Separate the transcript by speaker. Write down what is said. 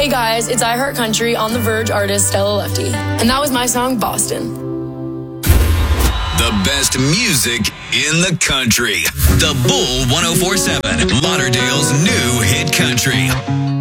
Speaker 1: Hey guys, it's I Heart Country on The Verge artist Stella Lefty. And that was my song, Boston.
Speaker 2: The best music in the country. The Bull 1047, Lauderdale's new hit country.